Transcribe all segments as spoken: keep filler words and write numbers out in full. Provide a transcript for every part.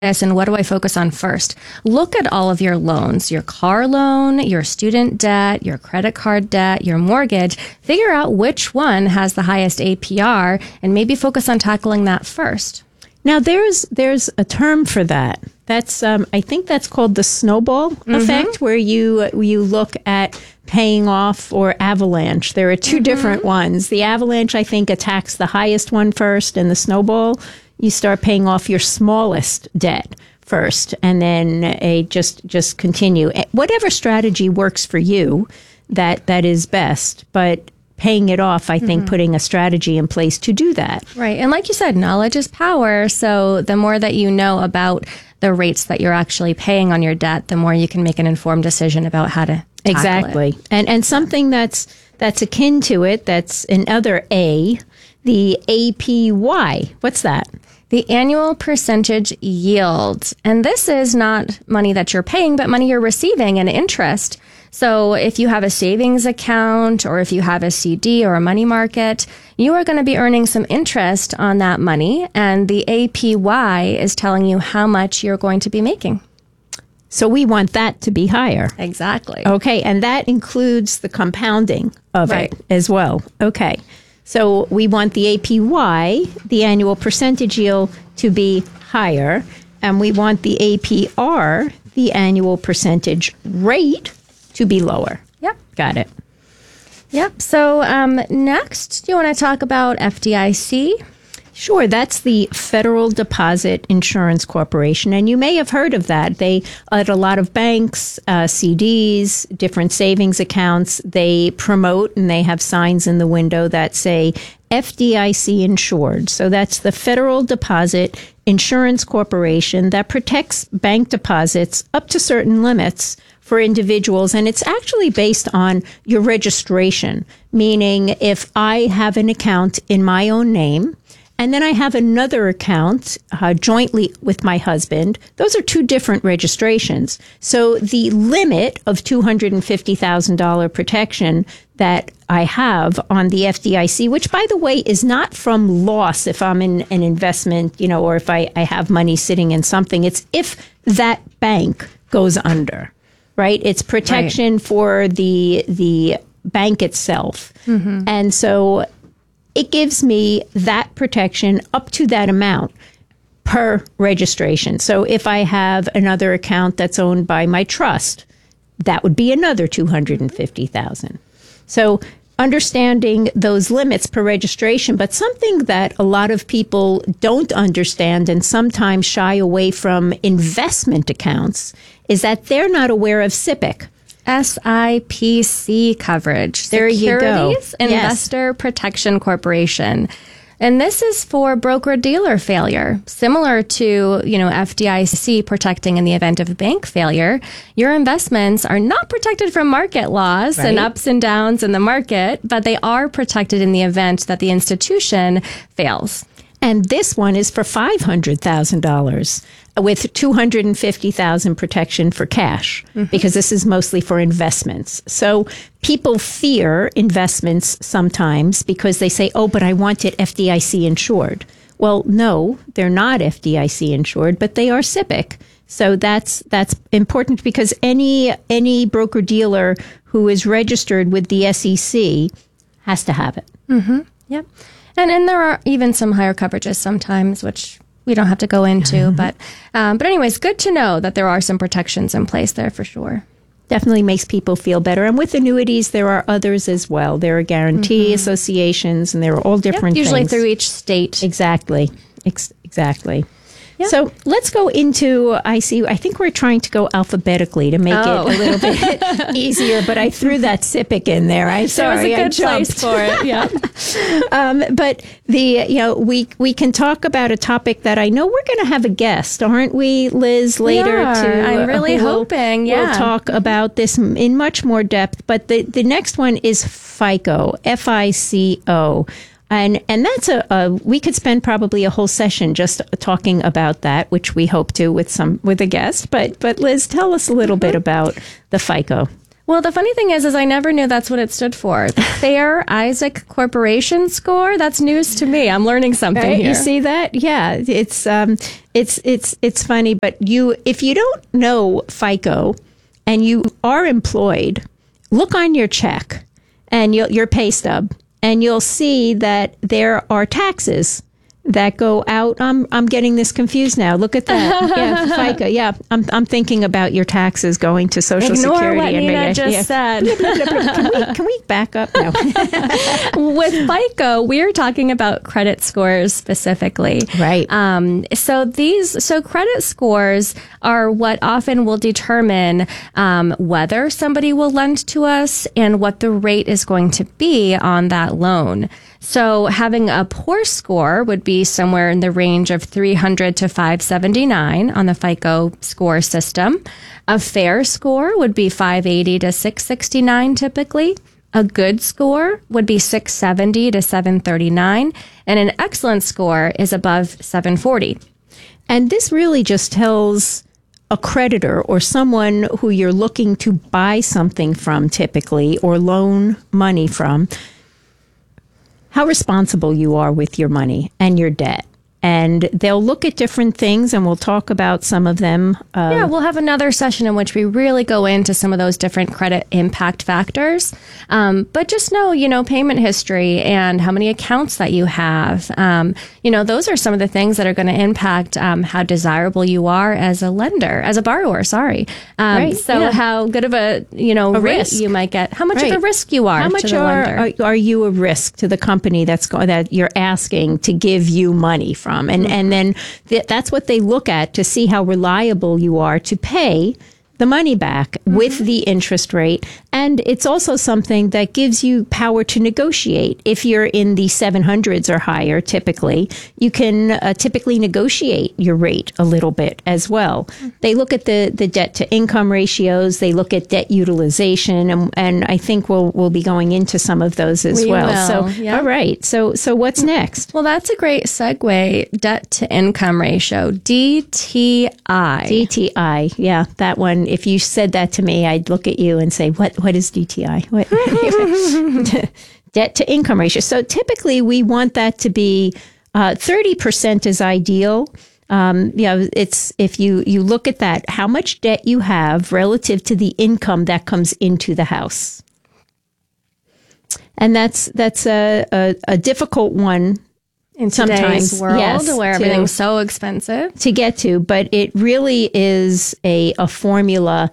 and what do I focus on first? Look at all of your loans, your car loan, your student debt, your credit card debt, your mortgage. Figure out which one has the highest A P R and maybe focus on tackling that first. Now, there's there's a term for that. That's um, I think that's called the snowball mm-hmm. effect, where you you look at paying off or avalanche. There are two mm-hmm. different ones. The avalanche, I think, attacks the highest one first, and the snowball, you start paying off your smallest debt first, and then a just just continue. Whatever strategy works for you, that that is best. But paying it off, I think, mm-hmm. putting a strategy in place to do that. Right. And like you said, knowledge is power. So the more that you know about the rates that you're actually paying on your debt, the more you can make an informed decision about how to tackle exactly. it. And and something that's that's akin to it, that's another A, the A P Y. What's that? The annual percentage yield. And this is not money that you're paying, but money you're receiving in interest. So if you have a savings account or if you have a C D or a money market, you are going to be earning some interest on that money. And the A P Y is telling you how much you're going to be making. So we want that to be higher. Exactly. Okay. And that includes the compounding of right. it as well. Okay. So we want the A P Y, the annual percentage yield, to be higher. And we want the A P R, the annual percentage rate, to be lower. Yep. Got it. Yep. So um, next, do you want to talk about F D I C? Sure. That's the Federal Deposit Insurance Corporation. And you may have heard of that. They, at a lot of banks, uh, C Ds, different savings accounts, they promote and they have signs in the window that say F D I C insured. So that's the Federal Deposit Insurance Corporation that protects bank deposits up to certain limits for individuals. And it's actually based on your registration, meaning if I have an account in my own name, and then I have another account uh, jointly with my husband, those are two different registrations. So the limit of two hundred fifty thousand dollars protection that I have on the F D I C, which, by the way, is not from loss if I'm in an investment, you know, or if I, I have money sitting in something. It's if that bank goes under, right? It's protection right. for the the bank itself. Mm-hmm. And so it gives me that protection up to that amount per registration. So if I have another account that's owned by my trust, that would be another two hundred fifty thousand dollars. So understanding those limits per registration, but something that a lot of people don't understand and sometimes shy away from investment accounts is that they're not aware of S I P C. S I P C coverage. There you go. Securities Investor Yes. Protection Corporation. And this is for broker-dealer failure. Similar to, you know, F D I C protecting in the event of bank failure, your investments are not protected from market loss right. and ups and downs in the market, but they are protected in the event that the institution fails. And this one is for five hundred thousand dollars with two hundred fifty thousand dollars protection for cash, mm-hmm. because this is mostly for investments. So people fear investments sometimes because they say, oh, but I want it F D I C insured. Well, no, they're not F D I C insured, but they are S I P C. So that's that's important because any any broker-dealer who is registered with the S E C has to have it. Mm-hmm. Yep. And and there are even some higher coverages sometimes, which we don't have to go into. Mm-hmm. But um, but anyways, good to know that there are some protections in place there for sure. Definitely makes people feel better. And with annuities, there are others as well. There are guarantee mm-hmm. associations, and there are all different yep, usually things. Usually through each state. Exactly. Ex- exactly. Yep. So let's go into, I see, I think we're trying to go alphabetically to make oh. it a little bit easier, but I threw that S I P C in there. I'm sorry, It was a good I place for it, yeah. um, but the, you know, we, we can talk about a topic that I know we're going to have a guest, aren't we, Liz, later? We are. To, I'm really uh, we'll, hoping, yeah. We'll talk about this in much more depth, but the, the next one is FICO, F I C O. And and that's a, a we could spend probably a whole session just talking about that, which we hope to with some with a guest. But but Liz, tell us a little mm-hmm. bit about the FICO. Well, the funny thing is, is I never knew that's what it stood for. The Fair Isaac Corporation score. That's news to me. I'm learning something right? here. You see that? Yeah, it's um, it's it's it's funny, but you if you don't know FICO and you are employed, look on your check and you'll, your pay stub, and you'll see that there are taxes that go out. I'm I'm getting this confused now. Look at that. Yeah, FICA. Yeah, I'm I'm thinking about your taxes going to Social Ignore Security. what and Nina maybe- just yeah. said. can we can we back up now? With FICO, we're talking about credit scores specifically. Right. Um, so these, so credit scores are what often will determine um, whether somebody will lend to us and what the rate is going to be on that loan. So having a poor score would be somewhere in the range of three hundred to five seventy-nine on the FICO score system. A fair score would be five eighty to six sixty-nine typically. A good score would be six seventy to seven thirty-nine, and an excellent score is above seven forty. And this really just tells a creditor or someone who you're looking to buy something from typically or loan money from how responsible you are with your money and your debt. And they'll look at different things, and we'll talk about some of them. Uh, Yeah, we'll have another session in which we really go into some of those different credit impact factors. Um, but just know, you know, payment history and how many accounts that you have. Um, you know, those are some of the things that are going to impact um, how desirable you are as a lender, as a borrower, sorry. Um, Right, so yeah. how good of a, you know, rate risk. you might get, how much Right. of a risk you are How much to the are, lender. are are you a risk to the company that's go, that you're asking to give you money from? And Mm-hmm. and then th- that's what they look at to see how reliable you are to pay the money back Mm-hmm. with the interest rate. And it's also something that gives you power to negotiate. If you're in the seven hundreds or higher, typically, you can uh, typically negotiate your rate a little bit as well. Mm-hmm. They look at the, the debt to income ratios. They look at debt utilization. And, and I think we'll, we'll be going into some of those as We well. will, So, yeah. all right. So, so what's next? Well, that's a great segue. Debt to income ratio, D T I. D T I. Yeah, that one. If you said that to me, I'd look at you and say, what, what is D T I? What? Debt to income ratio. So typically we want that to be uh, thirty percent is ideal. Um, you know, it's if you, you look at that, how much debt you have relative to the income that comes into the house. And that's, that's a, a, a difficult one In sometimes, today's world, yes, where to- everything's so expensive. to get to, but it really is a, a formula.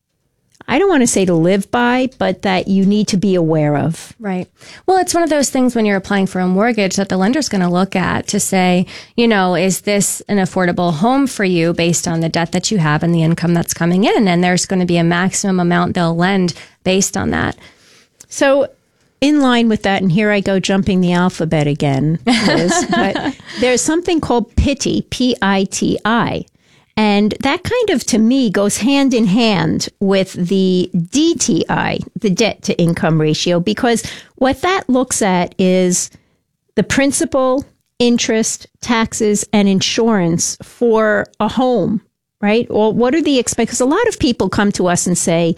I don't want to say to live by, but that you need to be aware of. Right. Well, it's one of those things when you're applying for a mortgage that the lender's going to look at to say, you know, is this an affordable home for you based on the debt that you have and the income that's coming in? And there's going to be a maximum amount they'll lend based on that. So, in line with that, and here I go jumping the alphabet again, Liz, but there's something called P I T I, P I T I. And that kind of, to me, goes hand in hand with the D T I, the debt to income ratio, because what that looks at is the principal, interest, taxes, and insurance for a home, right? Well, what are the expenses? Because a lot of people come to us and say,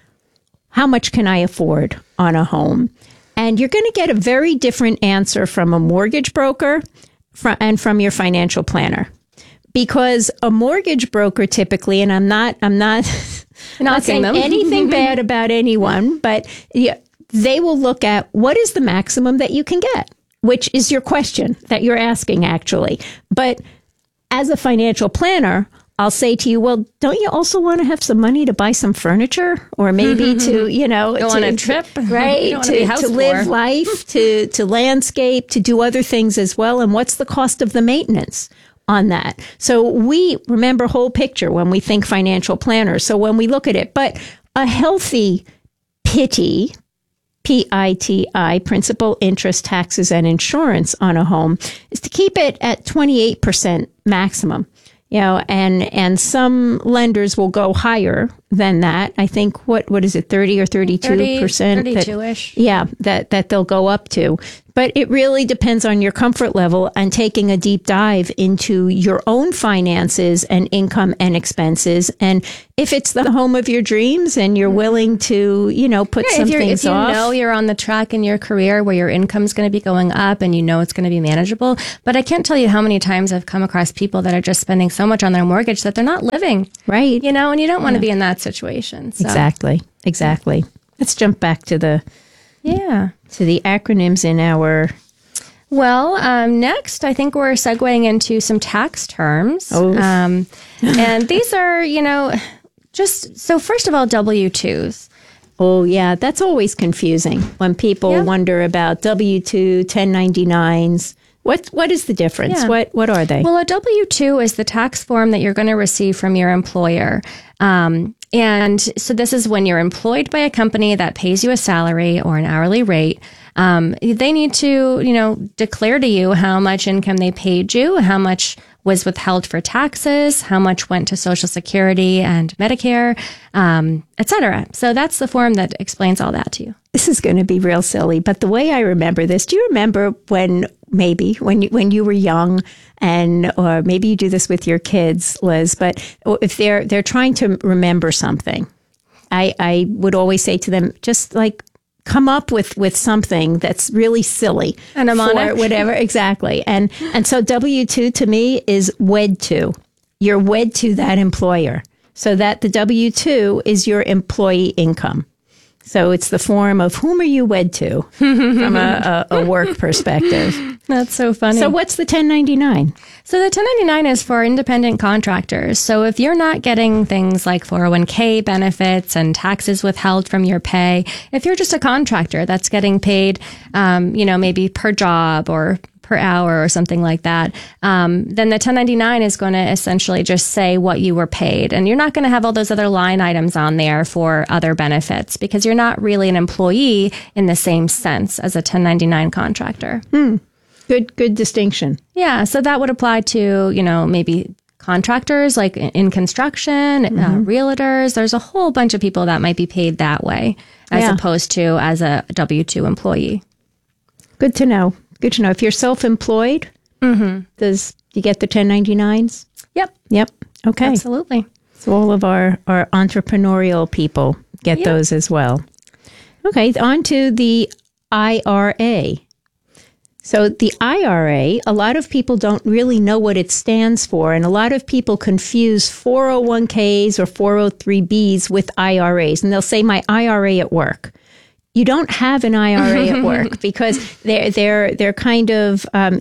how much can I afford on a home? And you're going to get a very different answer from a mortgage broker fr- and from your financial planner. Because a mortgage broker typically, and I'm not, I'm not, Not not saying them. anything bad about anyone, but yeah, they will look at what is the maximum that you can get, which is your question that you're asking actually. But as a financial planner, I'll say to you, well, don't you also want to have some money to buy some furniture or maybe to, you know, Go to, on a trip. right? You don't wanna be To, house to live poor. life, to, to landscape, to do other things as well. And what's the cost of the maintenance on that? So we remember whole picture when we think financial planners. So when we look at it, but a healthy P I T I, P I T I, principal, interest, taxes, and insurance on a home is to keep it at twenty-eight percent maximum. You know, and, and some lenders will go higher than that. I think what, what is it, thirty or thirty-two percent? thirty-two-ish. Yeah, that, that they'll go up to. But it really depends on your comfort level and taking a deep dive into your own finances and income and expenses. And if it's the home of your dreams and you're willing to, you know, put Yeah, some if you're, things if you off. know you're on the track in your career where your income's going to be going up and you know it's going to be manageable. But I can't tell you how many times I've come across people that are just spending so much on their mortgage that they're not living. Right. You know, and you don't want to be in that situation. So. Exactly. Exactly. Let's jump back to the Yeah. to the acronyms in our. Well, um, next, I think we're segueing into some tax terms. Oh. Um, and these are, you know, just so first of all, W two's. Oh, yeah. That's always confusing when people Yeah. wonder about W two, ten ninety-nines. What What is the difference? Yeah. What What are they? Well, a W two is the tax form that you're going to receive from your employer. Um, and so this is when you're employed by a company that pays you a salary or an hourly rate. Um, they need to, you know, declare to you how much income they paid you, how much was withheld for taxes, how much went to Social Security and Medicare, um, et cetera. So that's the form that explains all that to you. This is going to be real silly, but the way I remember this, do you remember when maybe when you, when you were young, and or maybe you do this with your kids, Liz, but if they're they're trying to remember something, I I would always say to them, just like come up with, with something that's really silly. A mnemonic. For whatever, exactly. And and so W two to me is wed to. You're wed to that employer. So that the W two is your employee income. So it's the form of whom are you wed to from a, a, a work perspective. That's so funny. So what's the ten ninety-nine? So the ten ninety-nine is for independent contractors. So if you're not getting things like four oh one k benefits and taxes withheld from your pay, if you're just a contractor that's getting paid, um, you know, maybe per job or per hour or something like that, um, then the ten ninety-nine is going to essentially just say what you were paid. And you're not going to have all those other line items on there for other benefits because you're not really an employee in the same sense as a ten ninety-nine contractor. Hmm. Good, good distinction. Yeah, so that would apply to, you know, maybe contractors like in construction, mm-hmm. uh, realtors. There's a whole bunch of people that might be paid that way as yeah. opposed to as a W two employee. Good to know. Good to know. If you're self-employed, mm-hmm. does you get the ten ninety-nines? Yep. Yep. Okay. Absolutely. So all of our, our entrepreneurial people get yep. those as well. Okay, on to the I R A. So the I R A, a lot of people don't really know what it stands for, and a lot of people confuse four oh one k's or four oh three b's with I R As, and they'll say my I R A at work. You don't have an I R A at work because they're they're they're kind of um,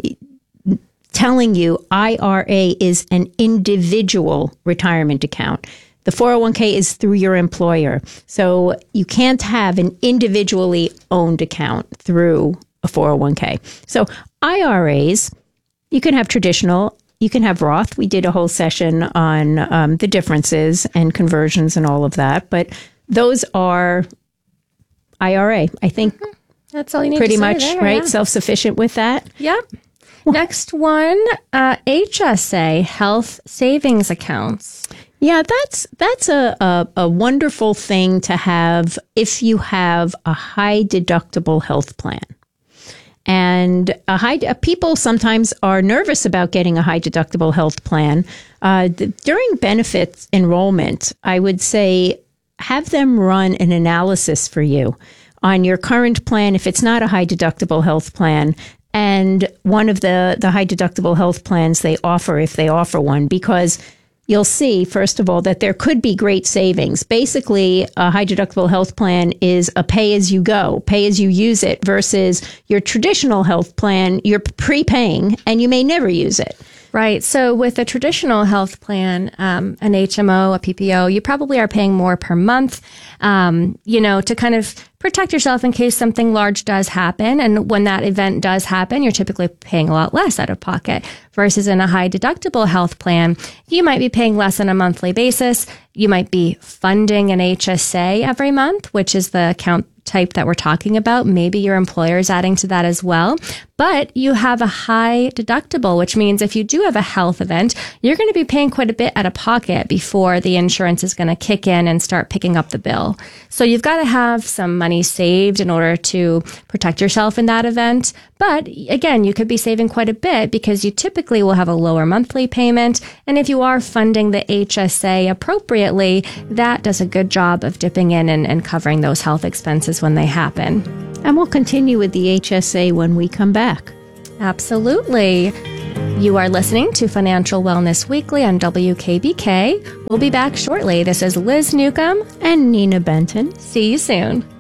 telling you I R A is an individual retirement account. The four oh one k is through your employer, so you can't have an individually owned account through a four oh one k. So I R As, you can have traditional, you can have Roth. We did a whole session on um, the differences and conversions and all of that, but those are I R A. I think mm-hmm. that's all you need pretty to say much, there, right? Yeah. Self-sufficient with that. Yep. Next one, uh, H S A, health savings accounts. Yeah, that's that's a, a, a wonderful thing to have if you have a high deductible health plan. And a high uh, people sometimes are nervous about getting a high deductible health plan. Uh, th- during benefits enrollment, I would say have them run an analysis for you on your current plan if it's not a high deductible health plan, and one of the, the high deductible health plans they offer if they offer one, because you'll see, first of all, that there could be great savings. Basically, a high deductible health plan is a pay as you go, pay as you use it, versus your traditional health plan, you're prepaying and you may never use it. Right. So with a traditional health plan, um, an H M O, a P P O, you probably are paying more per month, um, you know, to kind of protect yourself in case something large does happen. And when that event does happen, you're typically paying a lot less out of pocket versus in a high deductible health plan, you might be paying less on a monthly basis. You might be funding an H S A every month, which is the account type that we're talking about. Maybe your employer is adding to that as well, but you have a high deductible, which means if you do have a health event, you're going to be paying quite a bit out of pocket before the insurance is going to kick in and start picking up the bill. So you've got to have some money saved in order to protect yourself in that event. But again, you could be saving quite a bit because you typically will have a lower monthly payment. And if you are funding the H S A appropriately, that does a good job of dipping in and, and covering those health expenses when they happen. And we'll continue with the H S A when we come back. Absolutely. You are listening to Financial Wellness Weekly on W K B K. We'll be back shortly. This is Liz Newcomb and Nina Benton. See you soon.